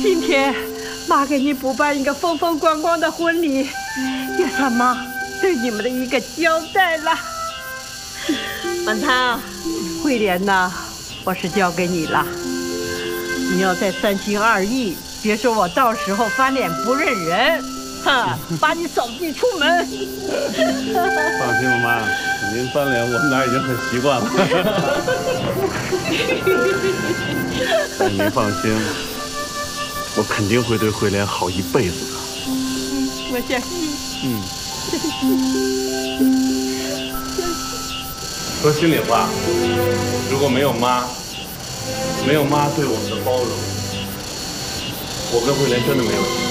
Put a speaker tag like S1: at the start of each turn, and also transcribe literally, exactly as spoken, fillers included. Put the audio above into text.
S1: 今天妈给你补办一个风风光光的婚礼，也算妈对你们的一个交代了。满堂，慧莲呐，我是交给你了，你要再三心二意，别说我到时候翻脸不认人，哈，把你扫地出门。
S2: 放心吧，妈，您翻脸我们俩已经很习惯了。但您放心，我肯定会对慧莲好一辈子的。
S1: 嗯，我相信。
S2: 嗯。说心里话，如果没有妈，没有妈对我们的包容，我跟慧莲真的没有。